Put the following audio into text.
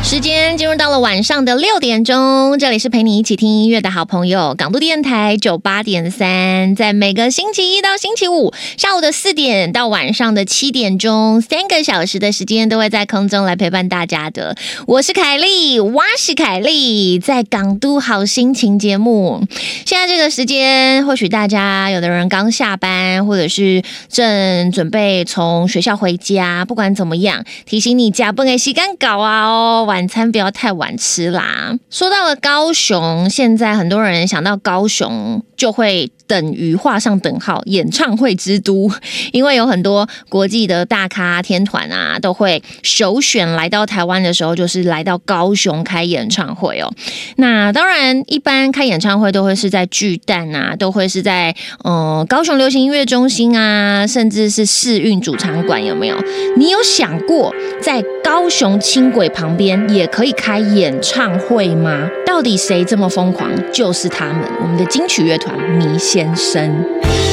时间进入到了晚上的6点钟，这里是陪你一起听音乐的好朋友港都电台98.3，在每个星期一到星期五下午的4点到晚上的7点钟，3个小时的时间都会在空中来陪伴大家的。我是凯莉，我是凯莉，在港都好心情节目。现在这个时间，或许大家有的人刚下班，或者是正准备从学校回家，不管怎么样，提醒你加班的时间搞啊哦，晚餐不要太晚吃啦。说到了高雄，现在很多人想到高雄就会等于画上等号，演唱会之都，因为有很多国际的大咖天团啊，都会首选来到台湾的时候，就是来到高雄开演唱会哦。那当然，一般开演唱会都会是在巨蛋啊，都会是在高雄流行音乐中心啊，甚至是世运主场馆，有没有？你有想过在高雄轻轨旁边也可以开演唱会吗？到底谁这么疯狂？就是他们，我们的金曲乐团迷先生。